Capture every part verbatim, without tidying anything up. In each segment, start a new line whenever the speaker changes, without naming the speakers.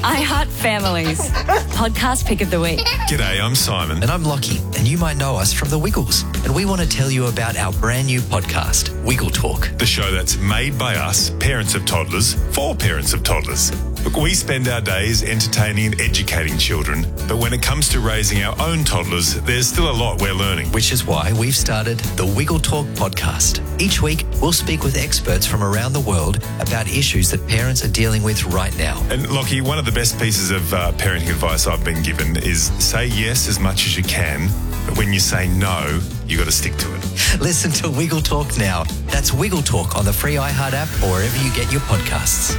iHeart Families. Podcast pick of the week.
G'day, I'm Simon.
And I'm Lockie, and you might know us from The Wiggles. And we want to tell you about our brand new podcast, Wiggle Talk.
The show that's made by us, parents of toddlers, for parents of toddlers. Look, we spend our days entertaining and educating children, but when it comes to raising our own toddlers, there's still a lot we're learning.
Which is why we've started the Wiggle Talk podcast. Each week, we'll speak with experts from around the world about issues that parents are dealing with right now.
And Lockie, one of the best pieces of uh, parenting advice I've been given is say yes as much as you can, but when you say no, you got to stick to it.
Listen to Wiggle Talk now. That's Wiggle Talk on the free iHeart app or wherever you get your podcasts.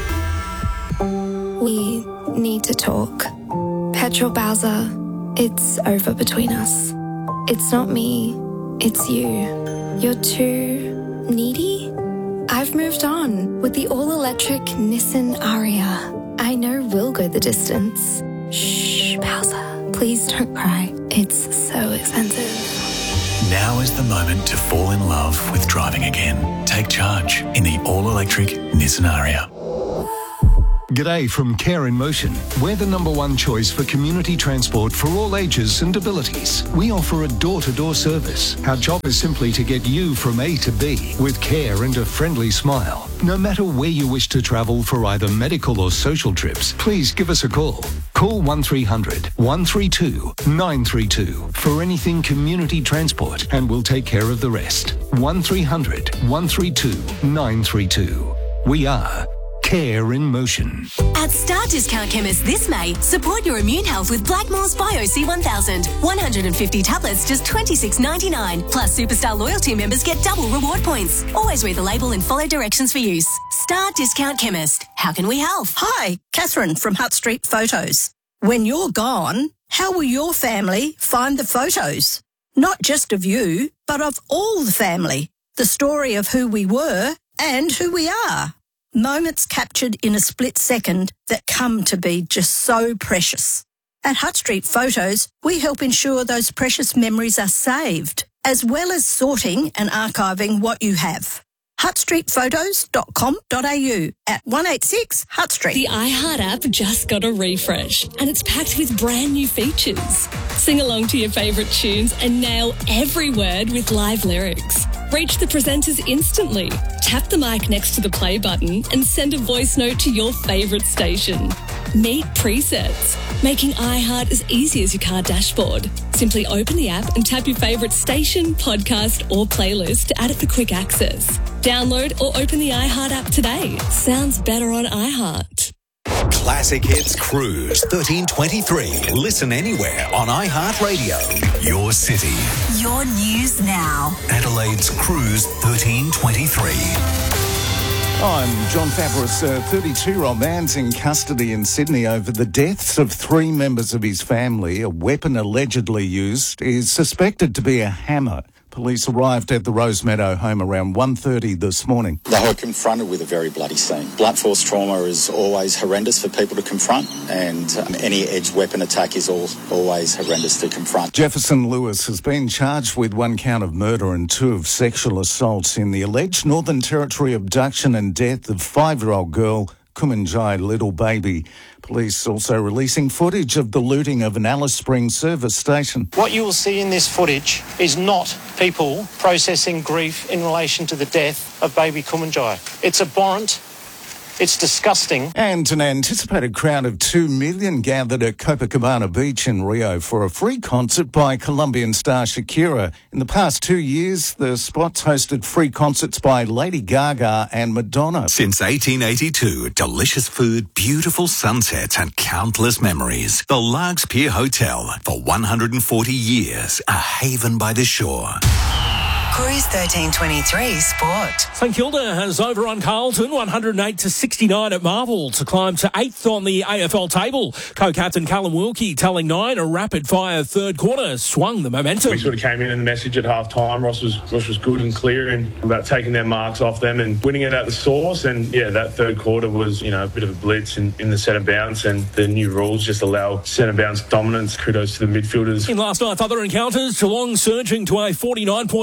We need to talk. Petrol Bowser, it's over between us. It's not me, it's you. You're too needy? I've moved on with the all-electric Nissan Ariya. I know we'll go the distance. Shh, Bowser, please don't cry. It's so expensive.
Now is the moment to fall in love with driving again. Take charge in the all-electric Nissan Ariya.
G'day from Care in Motion. We're the number one choice for community transport for all ages and abilities. We offer a door-to-door service. Our job is simply to get you from A to B with care and a friendly smile. No matter where you wish to travel for either medical or social trips, please give us a call. Call one three hundred, one three two, nine three two for anything community transport and we'll take care of the rest. one three hundred, one three two, nine three two. We are Care in Motion.
At Star Discount Chemist this May, support your immune health with Blackmore's Bio C one thousand. one hundred fifty tablets, just twenty-six ninety-nine. Plus, Superstar loyalty members get double reward points. Always read the label and follow directions for use. Star Discount Chemist. How can we help?
Hi, Catherine from Hutt Street Photos. When you're gone, how will your family find the photos? Not just of you, but of all the family. The story of who we were and who we are. Moments captured in a split second that come to be just so precious. At Hutt Street Photos, we help ensure those precious memories are saved, as well as sorting and archiving what you have. hutt street photos dot com dot a u at one eighty-six Hutt Street.
The iHeart app just got a refresh and it's packed with brand new features. Sing along to your favourite tunes and nail every word with live lyrics. Reach the presenters instantly. Tap the mic next to the play button and send a voice note to your favourite station. Meet presets, making iHeart as easy as your car dashboard. Simply open the app and tap your favourite station, podcast or playlist to add it for quick access. Download or open the iHeart app today. Sounds better on iHeart.
Classic Hits Cruise thirteen twenty-three. Listen anywhere on iHeartRadio. Your city.
Your news now.
Adelaide's Cruise thirteen twenty-three.
I'm John Fabris. A thirty-two-year-old man's in custody in Sydney over the deaths of three members of his family. A weapon allegedly used is suspected to be a hammer. Police arrived at the Rosemeadow home around one thirty this morning.
They were confronted with a very bloody scene. Blunt force trauma is always horrendous for people to confront, and um, any edged weapon attack is all, always horrendous to confront.
Jefferson Lewis has been charged with one count of murder and two of sexual assaults in the alleged Northern Territory abduction and death of five-year-old girl Kumanjai Little Baby. Police also releasing footage of the looting of an Alice Springs service station.
What you will see in this footage is not people processing grief in relation to the death of baby Kumanjai. It's abhorrent. It's disgusting.
And an anticipated crowd of two million gathered at Copacabana Beach in Rio for a free concert by Colombian star Shakira. In the past two years, the spot's hosted free concerts by Lady Gaga and Madonna.
Since eighteen eighty-two, delicious food, beautiful sunsets and countless memories. The Largs Pier Hotel, for one hundred forty years, a haven by the shore.
Cruise thirteen twenty-three Sport.
St Kilda has over on Carlton, one hundred eight to sixty-nine at Marvel to climb to eighth on the A F L table. Co-captain Callum Wilkie telling Nine a rapid-fire third quarter swung the momentum.
We sort of came in in the message at half-time. Ross was, Ross was good and clear and about taking their marks off them and winning it at the source. And, yeah, that third quarter was, you know, a bit of a blitz in, in the centre bounce, and the new rules just allow centre bounce dominance. Kudos to the midfielders.
In last night's other encounters, Geelong surging to a forty-nine point win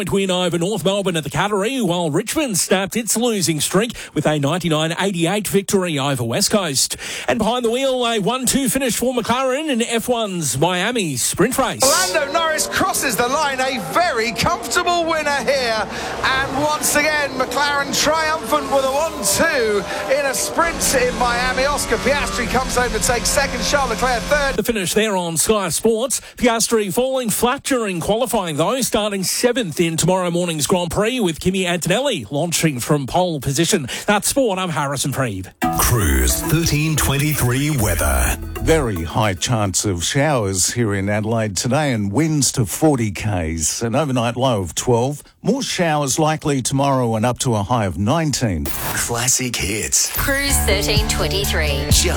over North Melbourne at the Cattery, while Richmond snapped its losing streak with a ninety-nine eighty-eight victory over West Coast. And behind the wheel, a one two finish for McLaren in F one's Miami sprint race.
Lando Norris crosses the line, a very comfortable winner here. And once again, McLaren triumphant with a one two in a sprint in Miami. Oscar Piastri comes home to take second, Charles Leclerc third.
The finish there on Sky Sports. Piastri falling flat during qualifying though, starting seventh in tomorrow morning's Grand Prix with Kimi Antonelli launching from pole position. That's sport. I'm Harrison Preeb.
Cruise thirteen twenty-three weather.
Very high chance of showers here in Adelaide today and winds to forty k's. An overnight low of twelve. More showers likely tomorrow and up to a high of nineteen.
Classic hits.
Cruise thirteen twenty-three.